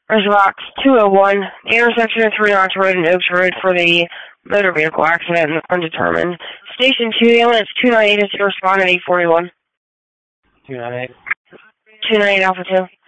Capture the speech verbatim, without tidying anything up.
Rizrox two oh one, the intersection of Three Knots Road and Oaks Road for the motor vehicle accident undetermined. Station two, the ambulance two ninety-eight is to respond at eight forty-one. two ninety-eight. two ninety-eight Alpha two.